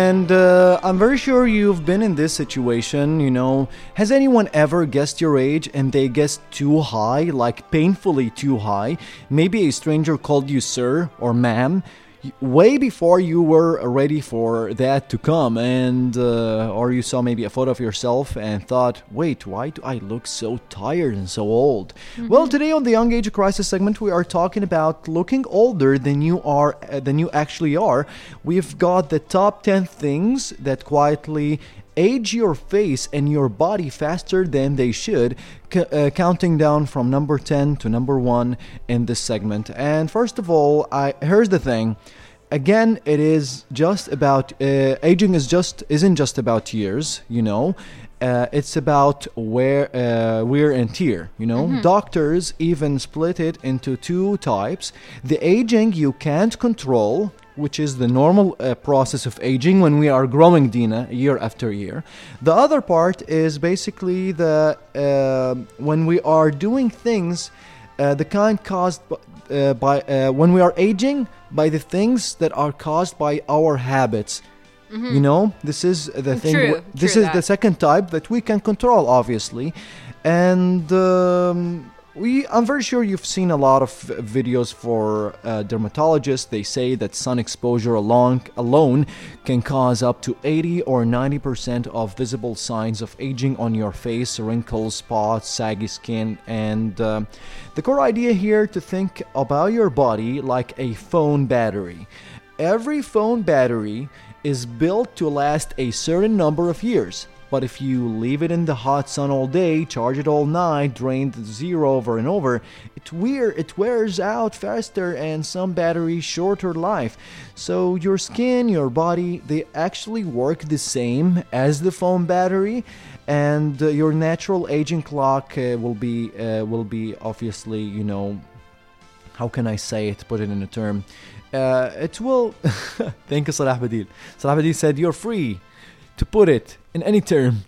And I'm very sure you've been in this situation, Has anyone ever guessed your age and they guessed too high, like painfully too high? Maybe a stranger called you sir or ma'am way before you were ready for that to come, and or you saw maybe a photo of yourself and thought, wait, why do I look so tired and so old? Well, today on the Young Age Crisis segment, we are talking about looking older than you actually are. We've got the top 10 things that quietly age your face and your body faster than they should, counting down from number 10 to number 1 in this segment. And first of all, here's the thing. Again, it is just about aging isn't just about years, it's about wear and tear, Doctors even split it into two types. The aging you can't control, which is the normal process of aging when we are growing, Dina, year after year. The other part is basically when we are doing things, the kind caused by when we are aging, by the things that are caused by our habits. This is the thing. This is the second type that we can control, obviously, and I'm very sure you've seen a lot of videos for dermatologists. They say that sun exposure alone can cause up to 80 or 90% of visible signs of aging on your face, wrinkles, spots, saggy skin, and the core idea here to think about your body like a phone battery. Every phone battery is built to last a certain number of years. But if you leave it in the hot sun all day, charge it all night, drain the zero over and over, it wears out faster, and some batteries shorter life. So your skin, your body, they actually work the same as the phone battery, and your natural aging clock will be obviously, how can I say it, put it in a term, it will. Thank you, Salah Badil. Salah Badil said, you're free to put it in any term.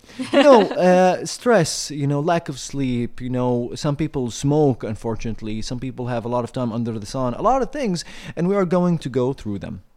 Stress, lack of sleep, some people smoke, unfortunately. Some people have a lot of time under the sun, a lot of things, and we are going to go through them.